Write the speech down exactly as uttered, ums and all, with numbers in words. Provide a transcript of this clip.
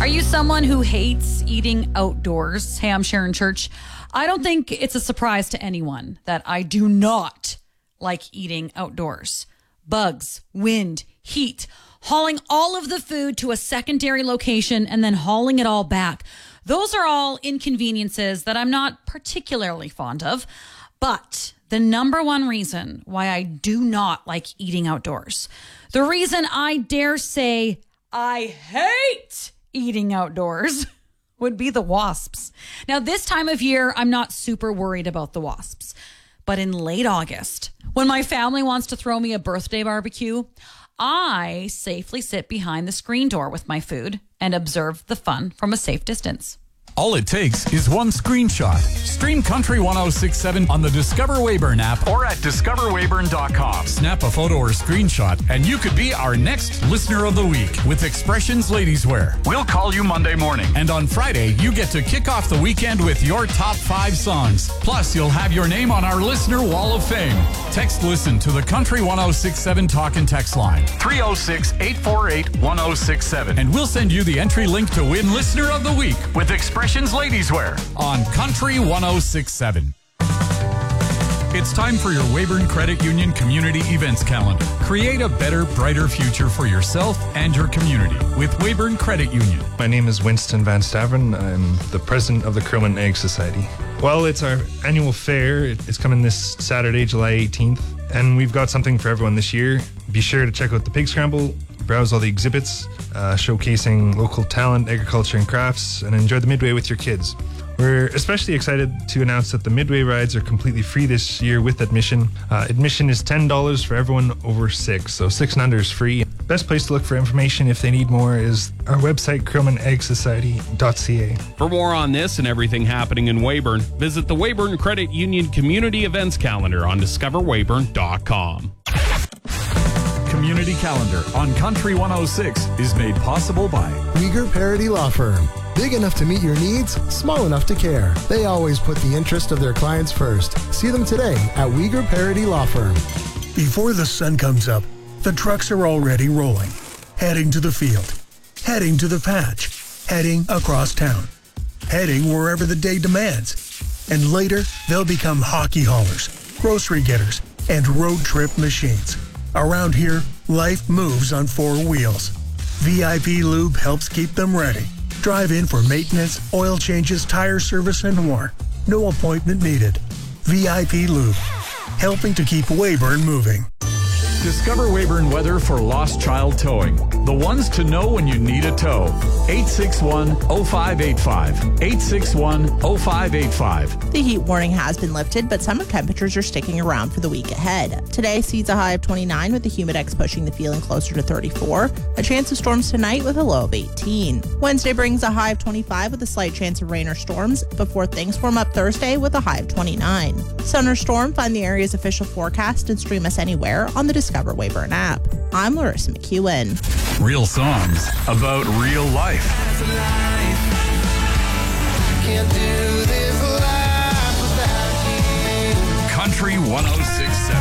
Are you someone who hates eating outdoors? Hey, I'm Sharon Church. I don't think it's a surprise to anyone that I do not like eating outdoors. Bugs, wind, heat, hauling all of the food to a secondary location and then hauling it all back. Those are all inconveniences that I'm not particularly fond of. But the number one reason why I do not like eating outdoors, the reason I dare say I hate eating outdoors would be the wasps. Now, this time of year, I'm not super worried about the wasps. But in late August, when my family wants to throw me a birthday barbecue, I safely sit behind the screen door with my food and observe the fun from a safe distance. All it takes is one screenshot. Stream Country one oh six point seven on the Discover Weyburn app or at discover weyburn dot com. Snap a photo or screenshot and you could be our next Listener of the Week with Expressions Ladies Wear. We'll call you Monday morning. And on Friday, you get to kick off the weekend with your top five songs. Plus, you'll have your name on our Listener Wall of Fame. Text Listen to the Country one oh six point seven talk and text line. three oh six, eight four eight, one oh six seven. And we'll send you the entry link to win Listener of the Week with Expressions Ladies Wear on Country one oh six point seven. It's time for your Weyburn Credit Union Community Events Calendar. Create a better, brighter future for yourself and your community with Weyburn Credit Union. My name is Winston Van Staveren. I'm the president of the Curlin Egg Society. Well, it's our annual fair. It's coming this Saturday, July eighteenth, and we've got something for everyone this year. Be sure to check out the Pig Scramble, browse all the exhibits, uh, showcasing local talent, agriculture, and crafts, and enjoy the Midway with your kids. We're especially excited to announce that the Midway rides are completely free this year with admission. Uh, admission is ten dollars for everyone over six, so six and under is free. Best place to look for information if they need more is our website, curlin egg society dot c a. For more on this and everything happening in Weyburn, visit the Weyburn Credit Union Community Events Calendar on discover weyburn dot com. Community Calendar on Country one oh six is made possible by Uyghur Parody Law Firm. Big enough to meet your needs, small enough to care. They always put the interest of their clients first. See them today at Uyghur Parody Law Firm. Before the sun comes up, the trucks are already rolling, heading to the field, heading to the patch, heading across town, heading wherever the day demands. And later, they'll become hockey haulers, grocery getters, and road trip machines. Around here, life moves on four wheels. V I P Lube helps keep them ready. Drive in for maintenance, oil changes, tire service, and more. No appointment needed. V I P Lube, helping to keep Weyburn moving. Discover Weyburn weather for lost child towing. The ones to know when you need a tow. eight six one, oh five eight five. eight six one, oh five eight five. The heat warning has been lifted, but summer temperatures are sticking around for the week ahead. Today sees a high of twenty-nine with the humidex pushing the feeling closer to thirty-four. A chance of storms tonight with a low of eighteen. Wednesday brings a high of twenty-five with a slight chance of rain or storms before things warm up Thursday with a high of twenty-nine. Sun or storm, find the area's official forecast and stream us anywhere on the Discover Weyburn app. I'm Larissa McEwen. Real songs about real life. Country one oh six point seven.